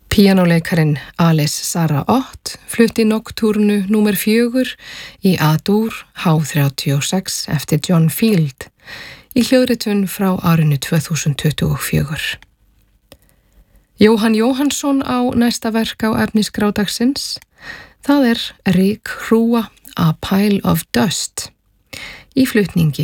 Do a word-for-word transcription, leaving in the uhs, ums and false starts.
Píanóleikarin Alice Sarah Ott flutti Nocturnu númer fjögur í A-dúr H þrjátíu og sex eftir John Field í hljóðritun frá árinu tvö þúsund tuttugu og fjögur. Jóhann Jóhannsson á næsta verk á efnisgrá dagsins. Það er Ryk hrúga, A Pile of Dust í flutningi